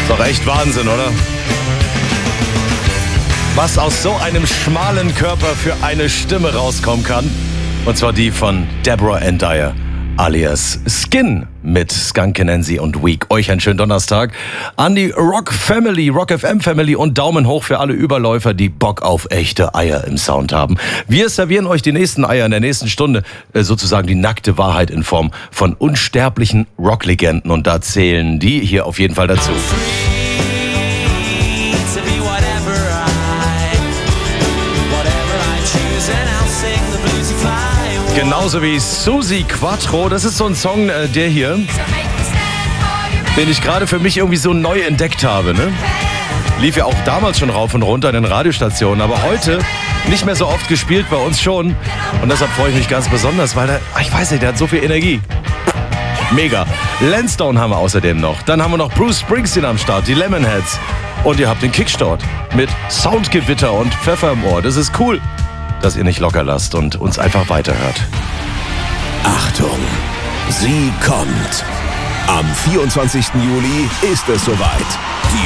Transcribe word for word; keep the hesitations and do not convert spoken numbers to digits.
Ist doch echt Wahnsinn, oder? Was aus so einem schmalen Körper für eine Stimme rauskommen kann. Und zwar die von Deborah Ann Dyer, alias Skin mit Skunk Anansie und Weak. Euch einen schönen Donnerstag an die Rock Family, Rock F M Family und Daumen hoch für alle Überläufer, die Bock auf echte Eier im Sound haben. Wir servieren euch die nächsten Eier in der nächsten Stunde, sozusagen die nackte Wahrheit in Form von unsterblichen Rocklegenden, und da zählen die hier auf jeden Fall dazu. Genauso wie Susi Quattro, das ist so ein Song, äh, der hier, den ich gerade für mich irgendwie so neu entdeckt habe. Ne? Lief ja auch damals schon rauf und runter in den Radiostationen, aber heute nicht mehr so oft gespielt, bei uns schon. Und deshalb freue ich mich ganz besonders, weil er, ich weiß nicht, der hat so viel Energie. Mega. Lansdowne haben wir außerdem noch. Dann haben wir noch Bruce Springsteen am Start, die Lemonheads. Und ihr habt den Kickstart mit Soundgewitter und Pfeffer im Ohr. Das ist cool, dass ihr nicht locker lasst und uns einfach weiterhört. Achtung, sie kommt. Am vierundzwanzigsten Juli ist es soweit.